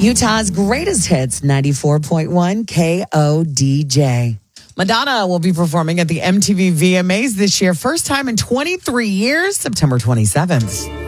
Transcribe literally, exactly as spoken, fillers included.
Utah's greatest hits, ninety-four point one K O D J. Madonna will be performing at the M T V V M As this year, first time in twenty-three years, September twenty-seventh.